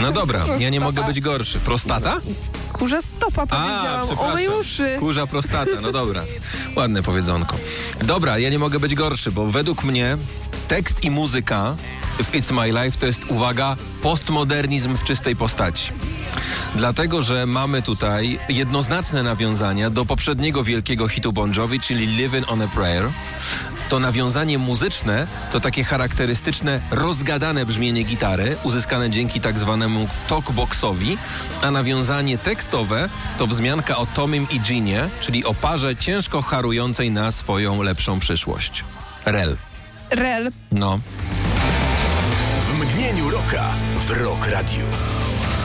No dobra, ja nie mogę być gorszy. Prostata? Kurza stopa powiedziałam. Oj, uszy. Kurza prostata, no dobra. Ładne powiedzonko. Dobra, ja nie mogę być gorszy, bo według mnie tekst i muzyka w It's My Life to jest, uwaga, postmodernizm w czystej postaci. Dlatego, że mamy tutaj jednoznaczne nawiązania do poprzedniego wielkiego hitu Bon Jovi, czyli Living on a Prayer. To nawiązanie muzyczne to takie charakterystyczne, rozgadane brzmienie gitary, uzyskane dzięki tak zwanemu talkboxowi, a nawiązanie tekstowe to wzmianka o Tomim i Ginie, czyli o parze ciężko harującej na swoją lepszą przyszłość. Rel. Rel. No. W mgnieniu rocka w Rock Radio.